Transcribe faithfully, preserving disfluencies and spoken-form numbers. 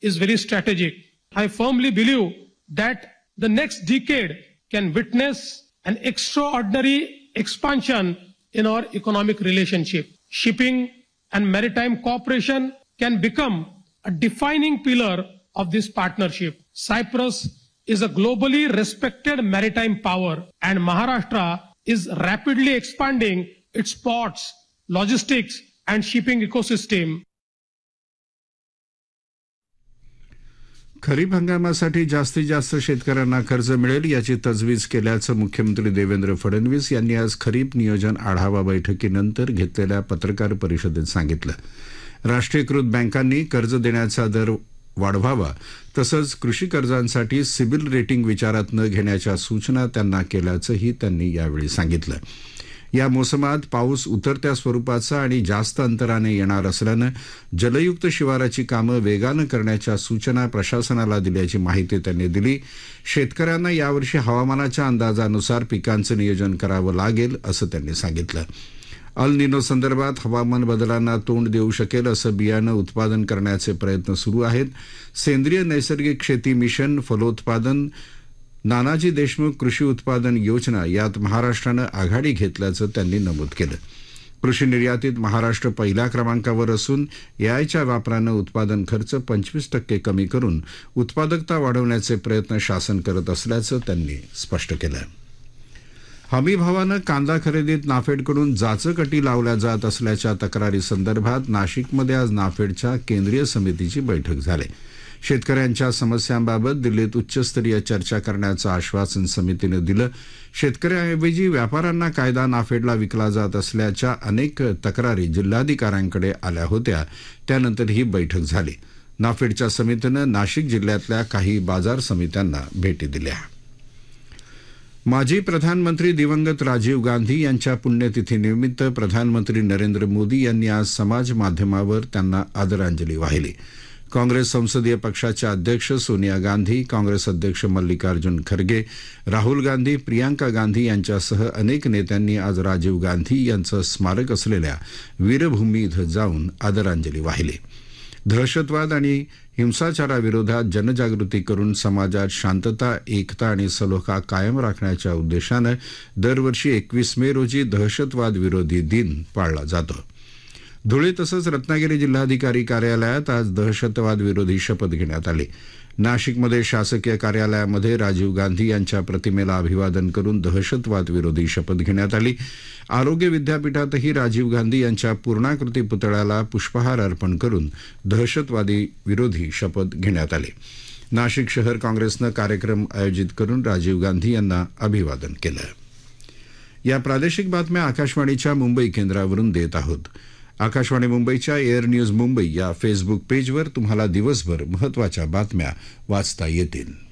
is very strategic. I firmly believe that the next decade can witness an extraordinary expansion in our economic relationship. Shipping and maritime cooperation can become a defining pillar of this partnership. Cyprus is a globally respected maritime power, and Maharashtra is rapidly expanding its ports, logistics, and shipping ecosystem. खरीप हंगामासाठी जास्तीत जास्त शेतकऱ्यांना कर्ज मिळेल याची तजवीज केल्याचं मुख्यमंत्री देवेंद्र फडणवीस यांनी आज खरीप नियोजन आढावा बैठकीनंतर घेतलेल्या पत्रकार परिषदेत सांगितलं. राष्ट्रीयकृत बँकांनी कर्ज देण्याचा दर वाढवावा तसंच कृषी कर्जांसाठी सिबिल रेटिंग विचारात न घेण्याच्या सूचना त्यांना केल्याचंही त्यांनी यावेळी सांगितलं. या मोसमात पाऊस उतरत्या स्वरूपाचा आणि जास्त अंतराने येणार असल्यानं जलयुक्त शिवाराची कामं वेगानं करण्याच्या सूचना प्रशासनाला दिल्याची माहिती त्यांनी दिली. शेतकऱ्यांना यावर्षी हवामानाच्या अंदाजानुसार पिकांचं नियोजन करावं लागेल असं त्यांनी सांगितलं. अल निनो संदर्भात हवामान बदलांना तोंड देऊ शकेल असं बियाणं उत्पादन करण्याचे प्रयत्न सुरू आहेत. सेंद्रिय नैसर्गिक शेती मिशन, फलोत्पादन, नानाजी देशमुख कृषी उत्पादन योजना यात महाराष्ट्रानं आघाडी घेतल्याचं त्यांनी नमूद केलं. कृषी निर्यातीत महाराष्ट्र पहिल्या क्रमांकावर असून एआयच्या वापरानं उत्पादन खर्च पंचवीस टक्के कमी करून उत्पादकता वाढवण्याचे प्रयत्न शासन करत असल्याचं त्यांनी स्पष्ट केलं. हमीभावानं कांदा खरेदीत नाफेडकडून जाचक अटी लावल्या जात असल्याच्या तक्रारीसंदर्भात नाशिकमध्ये आज नाफेडच्या केंद्रीय समितीची बैठक झाली. शेतकऱ्यांच्या समस्यांबाबत दिल्लीत उच्चस्तरीय चर्चा करण्याचं आश्वासन समितीनं दिलं. शेतकऱ्यांऐवजी व्यापाऱ्यांना कायदा नाफेडला विकला जात असल्याच्या अनेक तक्रारी जिल्हाधिकाऱ्यांकडे आल्या होत्या. त्यानंतर ही बैठक झाली. नाफेडच्या समितीनं नाशिक जिल्ह्यातल्या काही बाजार समित्यांना भेटी दिल्या. माजी प्रधानमंत्री दिवंगत राजीव गांधी यांच्या पुण्यतिथीनिमित्त प्रधानमंत्री नरेंद्र मोदी यांनी आज समाज माध्यमावर त्यांना आदरांजली वाहिली. काँग्रेस संसदीय पक्षाच्या अध्यक्ष सोनिया गांधी, काँग्रेस अध्यक्ष मल्लिकार्जुन खरगे, राहुल गांधी, प्रियांका गांधी यांच्यासह अनेक नेत्यांनी आज राजीव गांधी यांचं स्मारक असलेल्या वीरभूमी इथं जाऊन आदरांजली वाहिली. दहशतवाद आणि हिंसाचाराविरोधात जनजागृती करून समाजात शांतता, एकता आणि सलोखा कायम राखण्याच्या उद्देशानं दरवर्षी एकवीस मे रोजी दहशतवाद विरोधी दिन पाळला जातो. धुळे तसंच रत्नागिरी जिल्हाधिकारी कार्यालयात आज दहशतवाद विरोधी शपथ घेण्यात आली. नाशिकमध्ये शासकीय कार्यालयामध्ये राजीव गांधी यांच्या प्रतिमेला अभिवादन करून दहशतवाद विरोधी शपथ घेण्यात आली. आरोग्य विद्यापीठातही राजीव गांधी यांच्या पूर्णाकृती पुतळ्याला पुष्पहार अर्पण करून दहशतवादी विरोधी शपथ घेण्यात आली. नाशिक शहर काँग्रेसनं कार्यक्रम आयोजित करून राजीव गांधी यांना अभिवादन केलं. या प्रादेशिक बातम्या आकाशवाणीच्या मुंबई केंद्रावरून देत आहोत. आकाशवाणी मुंबईच्या एअर न्यूज मुंबई या फेसबुक पेजवर तुम्हाला दिवसभर महत्त्वाच्या बातम्या वाचता येतील.